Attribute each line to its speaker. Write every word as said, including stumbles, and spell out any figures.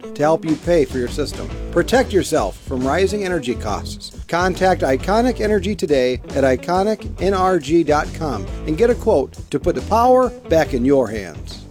Speaker 1: to help you pay for your system. Protect yourself from rising energy costs. Contact Iconic Energy today at iconic n r g dot com and get a quote to put the power back in your hands.